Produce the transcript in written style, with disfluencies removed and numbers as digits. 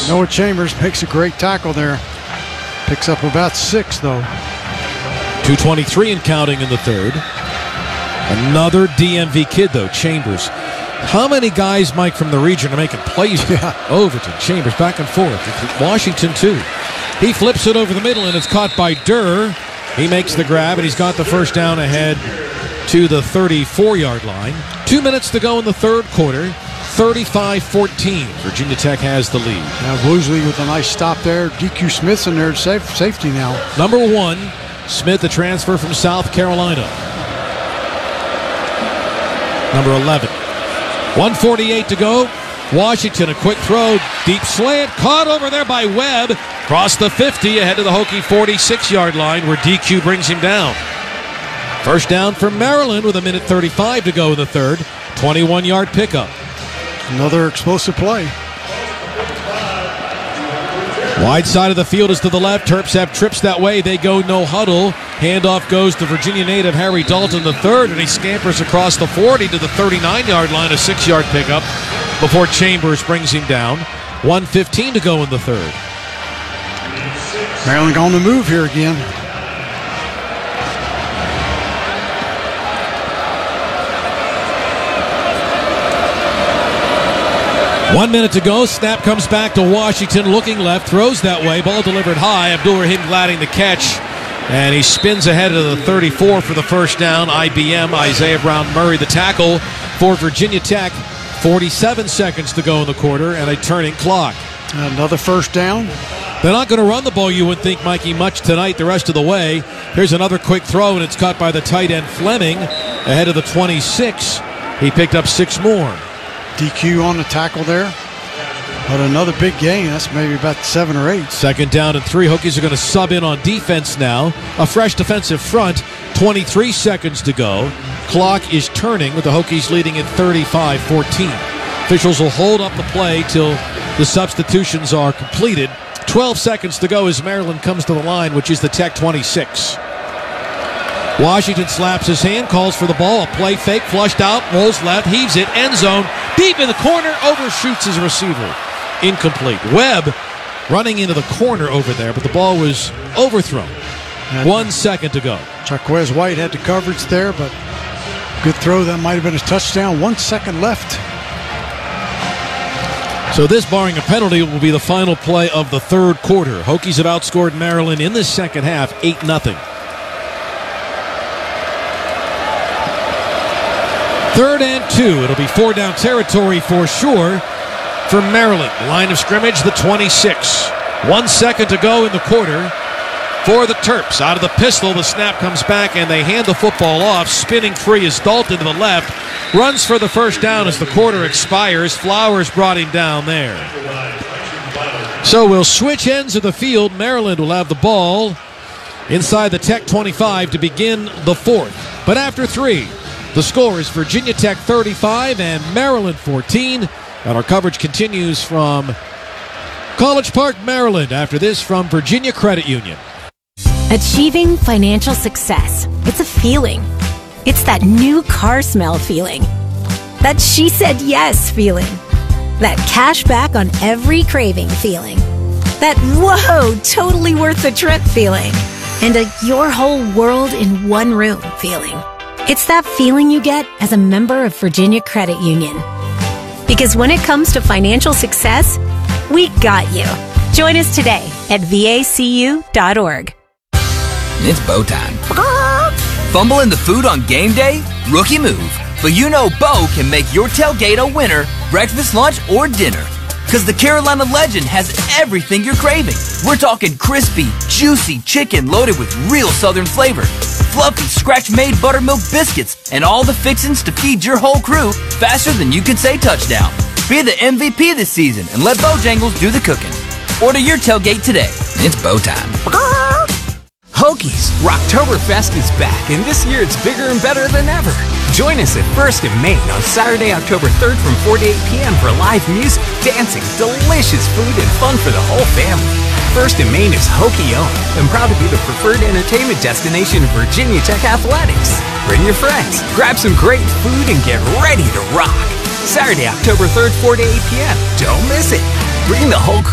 Chambers. Noah Chambers makes a great tackle there. Picks up about 6, though. 2:23 and counting in the third. Another DMV kid, though, Chambers. How many guys, Mike, from the region are making plays? Overton, Chambers, back and forth. Washington, too. He flips it over the middle, and it's caught by Durr. He makes the grab, and he's got the first down ahead to the 34-yard line. 2 minutes to go in the third quarter. 35-14. Virginia Tech has the lead. Now Woosley with a nice stop there. DQ Smith's in there, safety now. Number 1, Smith, the transfer from South Carolina. Number 11. 1:48 to go. Washington, a quick throw, deep slant, caught over there by Webb. Cross the 50, ahead to the Hokie 46-yard line, where DQ brings him down. First down for Maryland with 1:35 to go in the third. 21-yard pickup. Another explosive play. Wide side of the field is to the left. Terps have trips that way. They go no huddle. Handoff goes to Virginia native Harry Dalton III, and he scampers across the 40 to the 39-yard line, a 6-yard pickup before Chambers brings him down. 1:15 to go in the third. Maryland on the move here again. One minute to go. Snap comes back to Washington, looking left, throws that way. Ball delivered high. Abdul-Rahim Gladding the catch. And he spins ahead of the 34 for the first down. IBM, Isaiah Brown-Murray, the tackle for Virginia Tech. 47 seconds to go in the quarter and a turning clock. Another first down. They're not going to run the ball, you would think, Mikey, much tonight the rest of the way. Here's another quick throw, and it's caught by the tight end Fleming ahead of the 26. He picked up 6 more. DQ on the tackle there. But another big gain. That's maybe about 7 or 8. Second down and 3. Hokies are going to sub in on defense now. A fresh defensive front. 23 seconds to go. Clock is turning with the Hokies leading at 35-14. Officials will hold up the play till the substitutions are completed. 12 seconds to go as Maryland comes to the line, which is the Tech 26. Washington slaps his hand, calls for the ball. A play fake, flushed out, rolls left, heaves it, end zone, deep in the corner, overshoots his receiver. Incomplete. Webb running into the corner over there, but the ball was overthrown. 1 second to go. Jaquez White had the coverage there, but good throw. That might have been a touchdown. 1 second left. So this, barring a penalty, will be the final play of the third quarter. Hokies have outscored Maryland in the second half, 8-0. Third and 2. It'll be 4-down territory for sure for Maryland. Line of scrimmage, the 26. 1 second to go in the quarter for the Terps. Out of the pistol, the snap comes back, and they hand the football off. Spinning free is Dalton to the left. Runs for the first down as the quarter expires. Flowers brought him down there. So we'll switch ends of the field. Maryland will have the ball inside the Tech 25 to begin the fourth. But after 3, the score is Virginia Tech 35 and Maryland 14. And our coverage continues from College Park, Maryland. After this, from Virginia Credit Union. Achieving financial success. It's a feeling. It's that new car smell feeling. That she said yes feeling. That cash back on every craving feeling. That whoa, totally worth the trip feeling. And a your whole world in one room feeling. It's that feeling you get as a member of Virginia Credit Union. Because when it comes to financial success, we got you. Join us today at vacu.org. It's Bo time. Fumbling the food on game day? Rookie move. But you know Bo can make your tailgate a winner, breakfast, lunch, or dinner. Because the Carolina Legend has everything you're craving. We're talking crispy, juicy chicken loaded with real Southern flavor, fluffy scratch-made buttermilk biscuits, and all the fixins to feed your whole crew faster than you can say touchdown. Be the MVP this season and let Bojangles do the cooking. Order your tailgate today. It's Bo time. Hokies, Rocktoberfest is back, and this year it's bigger and better than ever. Join us at First in Maine on Saturday, October 3rd from 4 to 8 p.m. for live music, dancing, delicious food, and fun for the whole family. First in Maine is Hokie-owned and proud to be the preferred entertainment destination of Virginia Tech Athletics. Bring your friends, grab some great food, and get ready to rock. Saturday, October 3rd, 4 to 8 p.m. Don't miss it. Bring the whole